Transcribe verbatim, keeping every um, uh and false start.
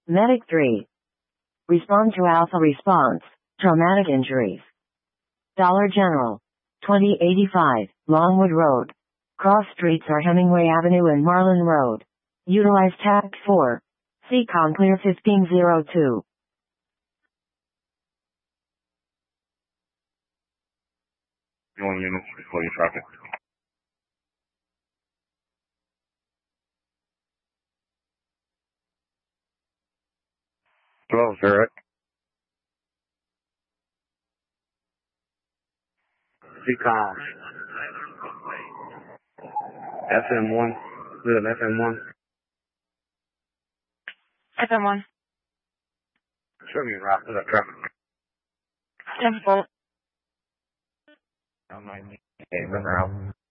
Medic three. Respond to Alpha Response, traumatic injuries. Dollar General. twenty eighty-five, Longwood Road. Cross streets are Hemingway Avenue and Marlin Road. Utilize Tact four. C COM Clear fifteen oh two. One unit, reporting traffic. twelve, Zurich. C COM. F M one. Live F M one. F M one. Show me a route to that traffic. ten four. I'm nine. Okay, run around.